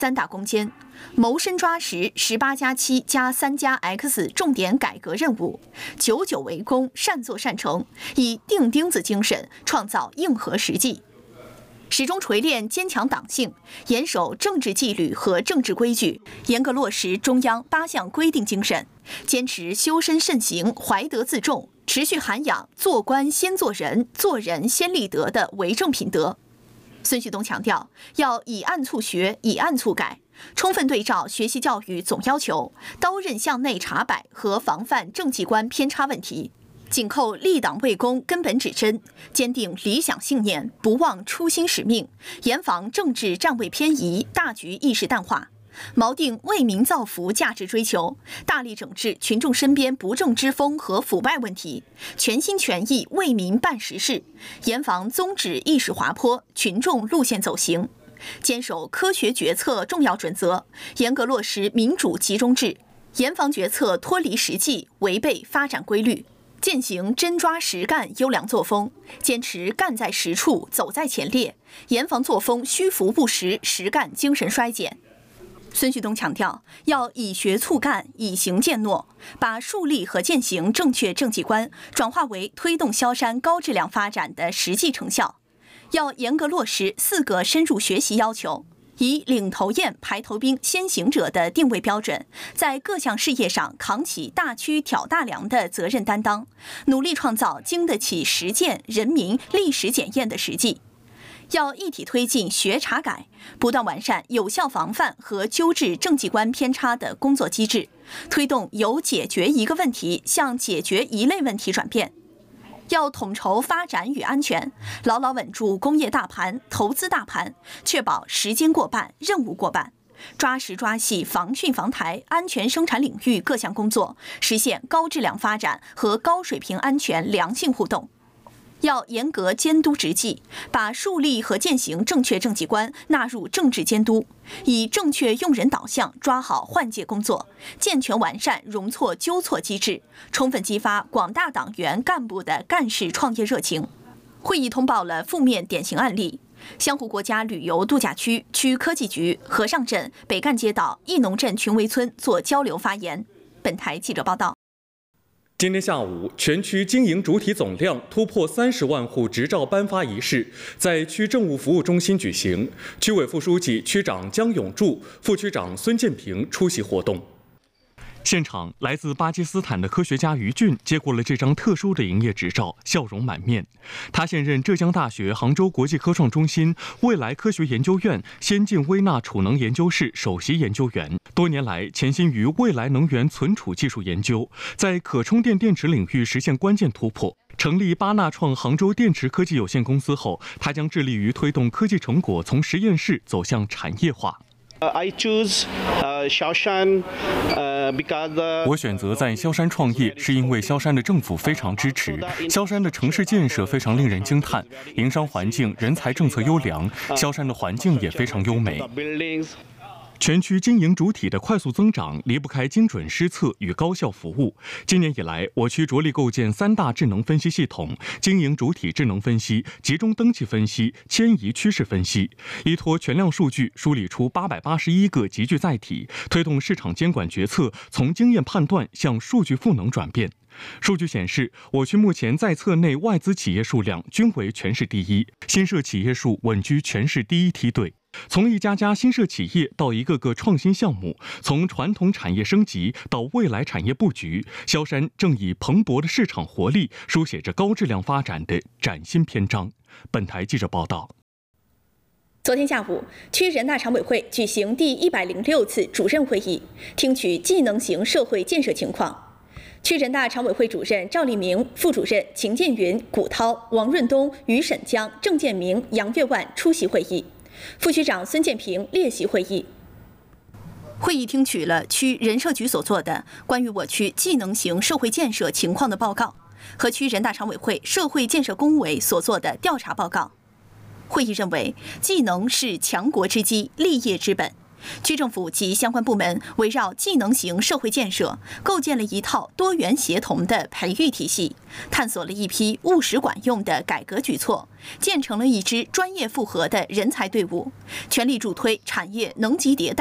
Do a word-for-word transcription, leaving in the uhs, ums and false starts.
三大攻坚，谋深抓实十八加七加三加 X 重点改革任务，久久为功，善作善成，以钉钉子精神创造硬核实际。始终锤炼坚强党性，严守政治纪律和政治规矩，严格落实中央八项规定精神，坚持修身慎行、怀德自重，持续涵养做官先做人、做人先立德的为政品德。孙旭东强调，要以案促学，以案促改，充分对照学习教育总要求，刀刃向内查摆和防范政绩观偏差问题，紧扣立党为公根本指针，坚定理想信念，不忘初心使命，严防政治站位偏移、大局意识淡化，锚定为民造福价值追求，大力整治群众身边不正之风和腐败问题，全心全意为民办实事，严防宗旨意识滑坡、群众路线走形，坚守科学决策重要准则，严格落实民主集中制，严防决策脱离实际、违背发展规律。践行真抓实干优良作风，坚持干在实处、走在前列，严防作风虚浮不实、实干精神衰减。孙旭东强调，要以学促干，以行践诺，把树立和践行正确政绩观转化为推动萧山高质量发展的实际成效。要严格落实四个深入学习要求，以领头雁、排头兵、先行者的定位标准，在各项事业上扛起大区挑大梁的责任担当，努力创造经得起实践、人民历史检验的实际。要一体推进学查改，不断完善有效防范和纠治政绩观偏差的工作机制，推动由解决一个问题向解决一类问题转变。要统筹发展与安全，牢牢稳住工业大盘、投资大盘，确保时间过半、任务过半，抓实抓细防汛防台、安全生产领域各项工作，实现高质量发展和高水平安全良性互动。要严格监督执纪，把树立和践行正确政绩观纳入政治监督，以正确用人导向抓好换届工作，健全完善容错纠错机制，充分激发广大党员干部的干事创业热情。会议通报了负面典型案例，湘湖国家旅游度假区区科技局和尚镇北干街道义农镇群围村做交流发言。本台记者报道。 今天下午，全区经营主体总量突破三十万户执照颁发仪式在区政务服务中心举行，区委副书记、区长姜永柱、副区长孙建平出席活动。现场，来自巴基斯坦的科学家于俊接过了这张特殊的营业执照，笑容满面。他现任浙江大学杭州国际科创中心未来科学研究院先进微纳储能研究室首席研究员，多年来潜心于未来能源存储技术研究，在可充电电池领域实现关键突破。成立巴纳创杭州电池科技有限公司后，他将致力于推动科技成果从实验室走向产业化。 I choose Shaoshan because 我选择在萧山创业，是因为萧山的政府非常支持，萧山的城市建设非常令人惊叹，营商环境、人才政策优良，萧山的环境也非常优美。全区经营主体的快速增长离不开精准施策与高效服务。今年以来，我区着力构建三大智能分析系统：经营主体智能分析、集中登记分析、迁移趋势分析，依托全量数据梳理出八百八十一个集聚载体，推动市场监管决策从经验判断向数据赋能转变。数据显示，我区目前在册内外资企业数量均为全市第一，新设企业数稳居全市第一梯队。从一家家新设企业到一个个创新项目，从传统产业升级到未来产业布局，萧山正以蓬勃的市场活力书写着高质量发展的崭新篇章。本台记者报道。 昨天下午，区人大常委会举行第一百零六次主任会议，听取技能型社会建设情况。区人大常委会主任赵立明、副主任秦建云、古涛、王润东、于沈江、郑建明、杨月万出席会议，副区长孙建平列席会议。会议听取了区人社局所做的关于我区技能型社会建设情况的报告和区人大常委会社会建设工委所做的调查报告。会议认为，技能是强国之基、立业之本， 区政府及相关部门围绕技能型社会建设，构建了一套多元协同的培育体系，探索了一批务实管用的改革举措，建成了一支专业复合的人才队伍，全力助推产业能级迭代。